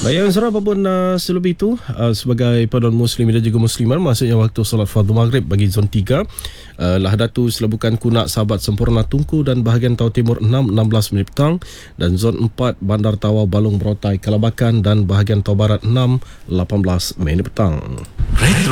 Baik, Sarah, apapun selebih itu sebagai penduduk muslim dan juga musliman, maksudnya waktu solat fardu maghrib bagi zon 3, Lahadatu Selabukan Kunak Sahabat Sempurna Tungku dan bahagian Tau Timur 6:16 minit petang, dan zon 4 Bandar Tawa Balong Berotai Kalabakan dan bahagian Tau Barat 6:18 minit petang.